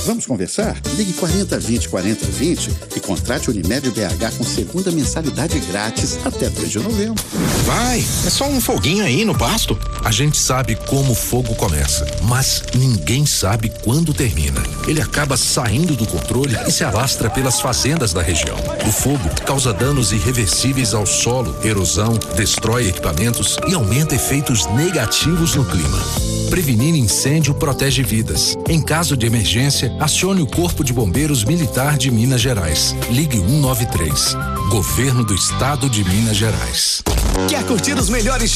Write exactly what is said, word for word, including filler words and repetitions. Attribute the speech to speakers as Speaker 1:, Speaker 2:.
Speaker 1: Vamos conversar? Ligue quarenta vinte quarenta vinte e contrate Unimed B H com segunda mensalidade grátis até dois de novembro.
Speaker 2: Vai, é só um foguinho aí no pasto.
Speaker 3: A gente sabe como o fogo começa, mas ninguém sabe quando termina. Ele acaba saindo do controle e se alastra pelas fazendas da região. O fogo causa danos irreversíveis ao solo, erosão, destrói equipamentos e aumenta efeitos negativos no clima. Prevenir incêndio protege vidas. Em caso de emergência, acione o Corpo de Bombeiros Militar de Minas Gerais. Ligue um nove três. Governo do Estado de Minas Gerais.
Speaker 4: Quer curtir os melhores